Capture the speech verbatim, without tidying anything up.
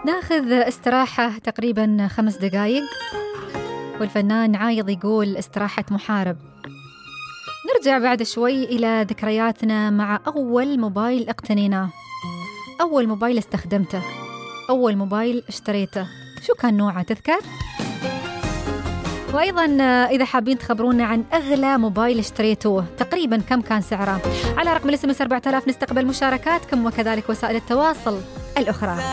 ناخذ استراحة تقريبا خمس دقايق، والفنان عايض يقول استراحة محارب. نرجع بعد شوي إلى ذكرياتنا مع أول موبايل اقتنيناه، أول موبايل استخدمته، أول موبايل اشتريته، شو كان نوعه تذكر؟ وأيضا إذا حابين تخبرونا عن أغلى موبايل اشتريتوه تقريبا كم كان سعره، على رقم الاس ام اس أربعة آلاف نستقبل مشاركاتكم، وكذلك وسائل التواصل الأخرى.